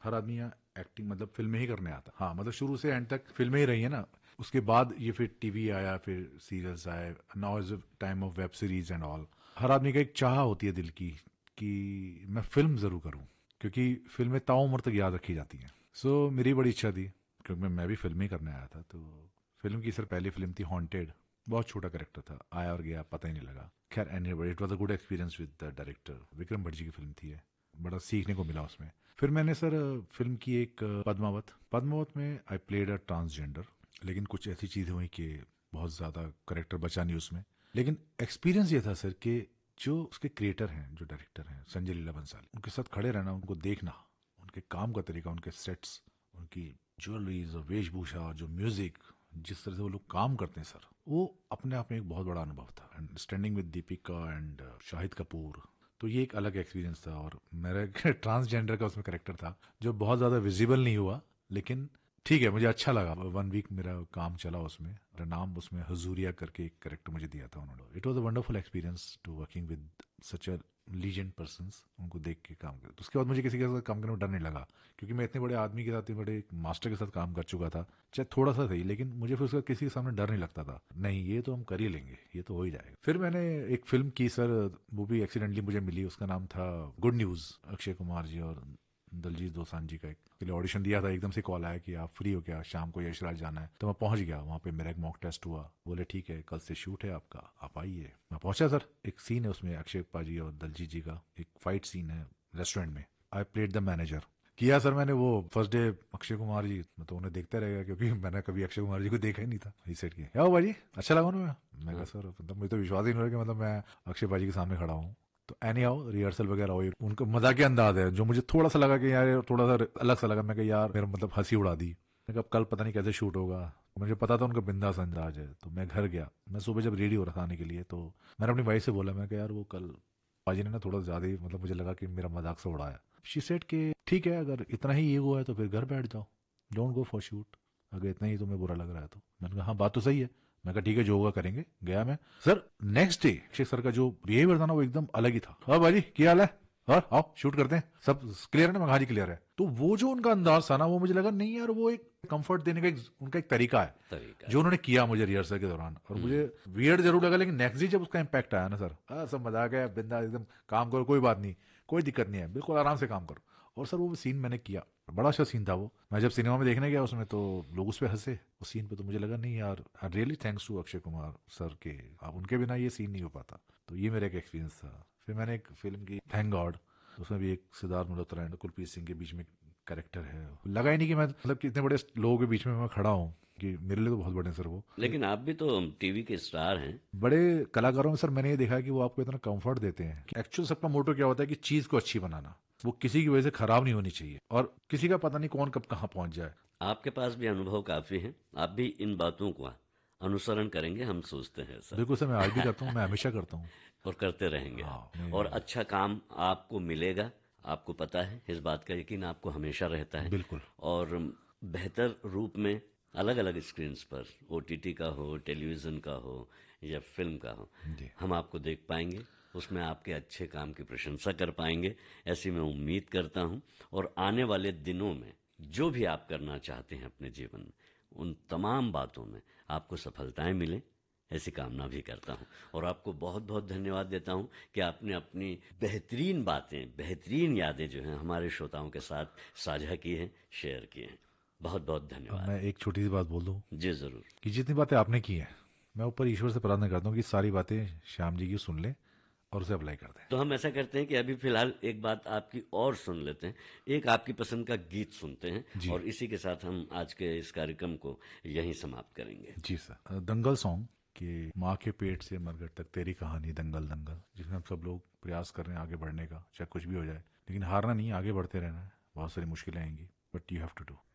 हर आदमी यहाँ एक्टिंग मतलब फिल्में ही करने आता। हाँ मतलब शुरू से एंड तक फिल्में ही रही है ना। उसके बाद ये फिर टीवी आया, फिर सीरियल्स आए, now is time of web series and all. हर आदमी का एक चाह होती है दिल की कि मैं फिल्म जरूर करूं, क्योंकि फिल्में ताउम्र तक याद रखी जाती हैं। सो मेरी बड़ी इच्छा थी, क्योंकि मैं भी फिल्म ही करने आया था। तो फिल्म की सर पहली फिल्म थी हॉन्टेड। बहुत छोटा कैरेक्टर था, आया और गया पता ही नहीं लगा। खैर anyway it was a good experience with the director. Vikram Bhatt ji की फिल्म थी ये, बड़ा सीखने को मिला उसमें। फिर मैंने सर फिल्म की एक पद्मावत। पद्मावत में आई प्लेड अ ट्रांसजेंडर, लेकिन कुछ ऐसी चीजें हुई कि बहुत ज्यादा करेक्टर बचा नहीं उसमें। लेकिन एक्सपीरियंस ये था सर कि जो उसके क्रिएटर हैं, जो डायरेक्टर हैं संजय लीला बंसाली, उनके साथ खड़े रहना, उनको देखना, उनके काम का तरीका, उनके सेट्स, उनकी ज्वेलरीज और वेशभूषा और जो म्यूजिक, जिस तरह से वो लोग काम करते हैं सर, वो अपने आप में एक बहुत बड़ा अनुभव था। And standing with Deepika and Shahid Kapoor, तो ये एक अलग एक्सपीरियंस था। और मेरा ट्रांसजेंडर का उसमें करेक्टर था जो बहुत ज्यादा विजिबल नहीं हुआ, लेकिन ठीक है, मुझे अच्छा लगा। 1 वीक मेरा काम चला उसमें। मेरा नाम उसमें हजूरिया करके एक करेक्टर मुझे दिया था उन्होंने। It was a wonderful experience to working with such a legend persons, उनको देख के काम कर। तो उसके बाद मुझे किसी के साथ काम करने में डर नहीं लगा, क्योंकि मैं इतने बड़े आदमी के साथ, इतने बड़े मास्टर के साथ काम कर चुका था, चाहे थोड़ा सा सही, लेकिन मुझे फिर उसका किसी के सामने डर नहीं लगता था। नहीं, ये तो हम कर ही लेंगे, ये तो हो ही जाएगा। फिर मैंने एक फिल्म की सर, वो भी एक्सीडेंटली मुझे मिली। उसका नाम था गुड न्यूज। अक्षय कुमार जी और दलजीत दोसांझ जी का एक के लिए ऑडिशन दिया था। एकदम से कॉल आया कि आप फ्री हो क्या, शाम को यशराज जाना है। तो मैं पहुंच गया वहां पे। मेरा एक मॉक टेस्ट हुआ, बोले ठीक है कल से शूट है आपका, आप आइए। मैं पहुंचा सर। एक सीन है उसमें अक्षय पाजी और दलजीत जी का, एक फाइट सीन है रेस्टोरेंट में। I played the manager. किया सर मैंने वो फर्स्ट डे। अक्षय कुमार जी, मैं तो उन्हें देखते रहेगा क्योंकि मैंने कभी अक्षय कुमार जी को देखा ही नहीं था। ही सेट किया, क्या हो भाजी, अच्छा लगा ना? मैं कहा सर मतलब मुझे तो विश्वास ही नहीं हो रहा कि मतलब मैं अक्षय भाजी के सामने खड़ा हूँ। तो एनी हाउ रिहर्सल वगैरह हुई। उनका मजाकिया अंदाज है जो मुझे थोड़ा सा लगा कि यार ये थोड़ा सा अलग सा लगा। मैं कहा यार मेरा मतलब हंसी उड़ा दी। मैं कहा अब कल पता नहीं कैसे शूट होगा। मुझे पता था उनका बिंदास अंदाज है। तो मैं घर गया। मैं सुबह जब रेडी हो रहा था आने के लिए, तो मैंने अपनी वाइफ से बोला, मैं कहा यार वो कल पाजी ने ना थोड़ा ज्यादा ही मतलब मुझे लगा कि मेरा मजाक से उड़ाया। शी सेड कि ठीक है, अगर इतना ही ईगो है तो फिर घर बैठ जाओ, डोंट गो फॉर शूट, अगर इतना ही तुम्हें बुरा लग रहा है तो। मैंने कहा हाँ बात तो सही है। मैं कहा ठीक है जो होगा करेंगे। गया मैं sir. Next day Akshay sir का जो बिहेवियर था ना वो एकदम अलग ही था। हाँ भाजी क्या हाल है, और आओ शूट करते हैं, सब क्लियर है ना? मैं हाँ जी क्लियर है। तो वो जो उनका अंदाज था ना, वो मुझे लगा नहीं यार, वो एक कंफर्ट देने का उनका एक तरीका है तरीका जो है। उन्होंने किया मुझे रिहर्सल के दौरान। और मुझे वियर्ड जरूर लगा, लेकिन नेक्स्ट डे जब उसका इम्पैक्ट आया ना सर, सब मजाक है, बिंदास एकदम काम करो, कोई बात नहीं, कोई दिक्कत नहीं है, बिल्कुल आराम से काम करो। और सर वो सीन मैंने किया, बड़ा अच्छा सीन था वो। मैं जब सिनेमा में देखने गया उसमें, तो लोग उस पर हंसे उस सीन पे। तो मुझे लगा नहीं यार, really thanks to Akshay Kumar sir के, आप उनके बिना ये सीन नहीं हो पाता। तो ये मेरा एक एक्सपीरियंस था। फिर मैंने एक फिल्म की थैंक गॉड, उसमें भी एक सिद्धार्थ मल्होत्रा एंड कुलप्रीत सिंह के बीच में कैरेक्टर है। लगा ही नहीं कि मैं मतलब कि इतने बड़े लोगों के बीच में मैं खड़ा हूँ, कि मेरे लिए तो बहुत बड़े हैं सर वो। लेकिन आप भी तो टीवी के स्टार हैं। बड़े कलाकारों में सर मैंने ये देखा है कि वो आपको इतना कंफर्ट देते हैं कि एक्चुअल सबका मोटो क्या होता है कि चीज को अच्छी बनाना, वो किसी की वजह से खराब नहीं होनी चाहिए, और किसी का पता नहीं कौन कब कहाँ पहुंच जाए। आपके पास भी अनुभव काफी है, आप भी इन बातों का अनुसरण करेंगे, हम सोचते हैं सर। बिल्कुल सर, मैं आज भी करता हूँ, मैं हमेशा करता हूँ। और करते रहेंगे आप। हाँ और मैं अच्छा काम आपको मिलेगा, आपको पता है, इस बात का यकीन आपको हमेशा रहता है। बिल्कुल। और बेहतर रूप में अलग अलग स्क्रीन पर, ओटीटी का हो, टेलीविज़न का हो या फिल्म का हो, जी हम आपको देख पाएंगे, उसमें आपके अच्छे काम की प्रशंसा कर पाएंगे, ऐसी मैं उम्मीद करता हूं। और आने वाले दिनों में जो भी आप करना चाहते हैं अपने जीवन में, उन तमाम बातों में आपको सफलताएं मिलें, ऐसी कामना भी करता हूं। और आपको बहुत बहुत धन्यवाद देता हूं कि आपने अपनी बेहतरीन बातें, बेहतरीन यादें जो हैं हमारे श्रोताओं के साथ साझा की हैं, शेयर की हैं। बहुत बहुत अब धन्यवाद। मैं एक छोटी सी बात बोल दूं जी जरूर। कि जितनी बातें आपने की हैं, मैं ऊपर ईश्वर से प्रार्थना करता हूँ कि सारी बातें श्याम जी की सुन लें और उसे अप्लाई कर दें। तो हम ऐसा करते हैं कि अभी फिलहाल एक बात आपकी और सुन लेते हैं, एक आपकी पसंद का गीत सुनते हैं, जी और इसी के साथ हम आज के इस कार्यक्रम को यहीं समाप्त करेंगे। जी सर, दंगल सॉन्ग कि माँ के पेट से मरघट तक तेरी कहानी दंगल दंगल, जिसमें हम सब लोग प्रयास कर रहे हैं आगे बढ़ने का, चाहे कुछ भी हो जाए, लेकिन हारना नहीं, आगे बढ़ते रहना है। बहुत सारी मुश्किलें आएंगी, but you have to do.